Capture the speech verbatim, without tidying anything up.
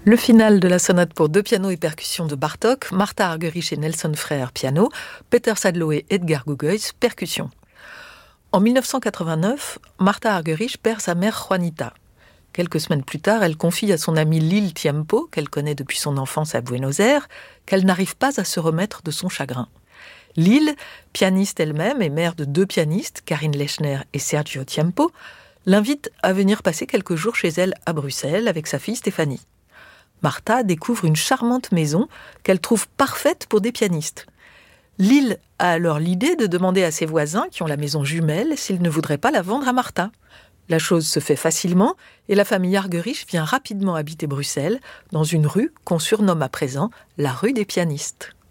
Le final de la sonate pour deux pianos et percussions de Bartók, Martha Argerich et Nelson Frère, piano, Peter Sadlo et Edgar Gugois, percussions. En dix-neuf cent quatre-vingt-neuf, Martha Argerich perd sa mère Juanita. Quelques semaines plus tard, elle confie à son amie Lil Tiempo, qu'elle connaît depuis son enfance à Buenos Aires, qu'elle n'arrive pas à se remettre de son chagrin. Lil, pianiste elle-même et mère de deux pianistes, Karine Lechner et Sergio Tiempo, l'invite à venir passer quelques jours chez elle à Bruxelles avec sa fille Stéphanie. Martha découvre une charmante maison qu'elle trouve parfaite pour des pianistes. Lil a alors l'idée de demander à ses voisins, qui ont la maison jumelle, s'ils ne voudraient pas la vendre à Martha. La chose se fait facilement et la famille Argerich vient rapidement habiter Bruxelles, dans une rue qu'on surnomme à présent la rue des pianistes.